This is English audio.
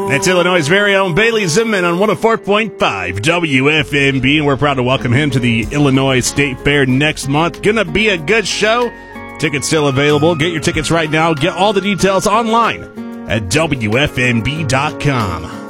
That's Illinois' very own Bailey Zimmerman on 104.5 WFMB, and we're proud to welcome him to the Illinois State Fair next month. Gonna be a good show. Tickets still available. Get your tickets right now. Get all the details online at WFMB.com.